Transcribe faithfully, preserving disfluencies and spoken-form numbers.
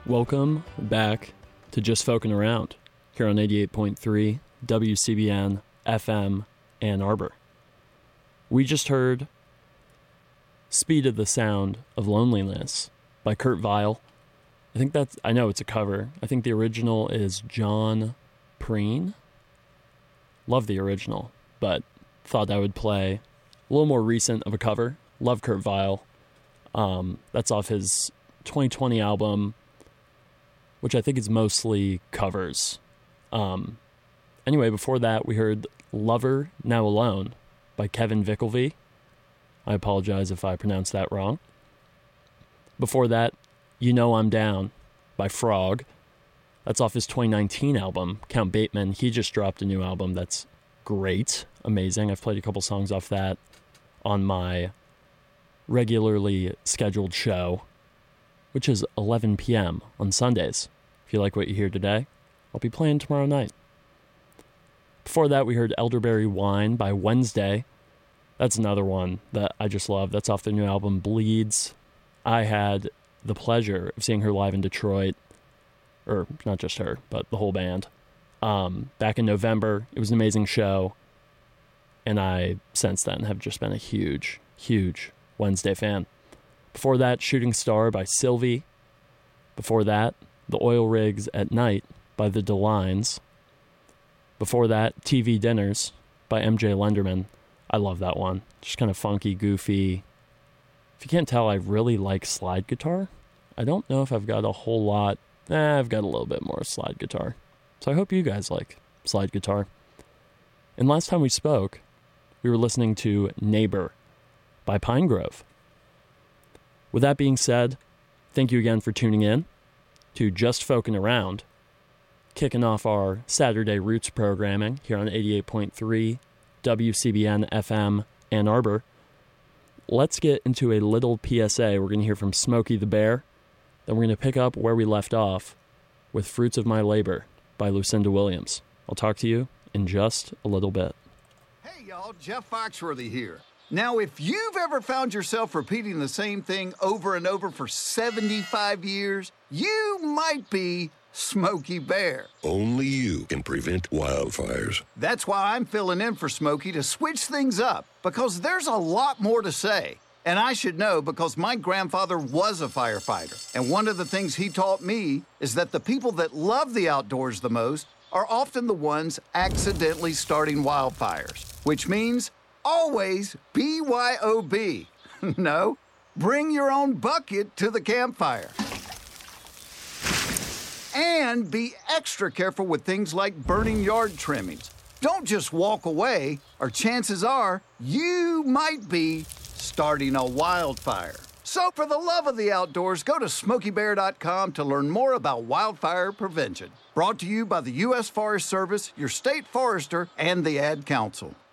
Welcome back to Just Folkin' Around here on eighty-eight point three W C B N F M Ann Arbor. We just heard Speed of the Sound of Loneliness by Kurt Vile. I think that's, I know it's a cover. I think the original is John Prine. Love the original, but thought I would play a little more recent of a cover. Love Kurt Vile. Um, that's off his twenty twenty album, which I think is mostly covers. Um, anyway, before that, we heard Lover Now Alone by Kevin Vickelvey. I apologize if I pronounced that wrong. Before that, You Know I'm Down by Frog. That's off his twenty nineteen album, Count Bateman. He just dropped a new album that's great, amazing. I've played a couple songs off that on my regularly scheduled show, which is eleven p.m. on Sundays. If you like what you hear today, I'll be playing tomorrow night. Before that, we heard Elderberry Wine by Wednesday. That's another one that I just love. That's off their new album, Bleeds. I had the pleasure of seeing her live in Detroit, or not just her, but the whole band, um, back in November. It was an amazing show, and I, since then, have just been a huge, huge Wednesday fan. Before that, Shooting Star by Sylvie. Before that, The Oil Rigs at Night by The DeLines. Before that, T V Dinners by M J Lenderman. I love that one. Just kind of funky, goofy. If you can't tell, I really like slide guitar. I don't know if I've got a whole lot. Eh, I've got a little bit more slide guitar. So I hope you guys like slide guitar. And last time we spoke, we were listening to Neighbor by Pinegrove. With that being said, thank you again for tuning in to Just Folkin' Around, kicking off our Saturday Roots programming here on eighty-eight point three W C B N F M Ann Arbor. Let's get into a little P S A. We're going to hear from Smokey the Bear. Then we're going to pick up where we left off with Fruits of My Labor by Lucinda Williams. I'll talk to you in just a little bit. Hey, y'all. Jeff Foxworthy here. Now, if you've ever found yourself repeating the same thing over and over for seventy-five years, you might be Smokey Bear. Only you can prevent wildfires. That's why I'm filling in for Smokey to switch things up, because there's a lot more to say. And I should know because my grandfather was a firefighter. And one of the things he taught me is that the people that love the outdoors the most are often the ones accidentally starting wildfires, which means always B Y O B. No, bring your own bucket to the campfire. And be extra careful with things like burning yard trimmings. Don't just walk away, or chances are you might be starting a wildfire. So for the love of the outdoors, go to smokey bear dot com to learn more about wildfire prevention. Brought to you by the U S Forest Service, your state forester, and the Ad Council.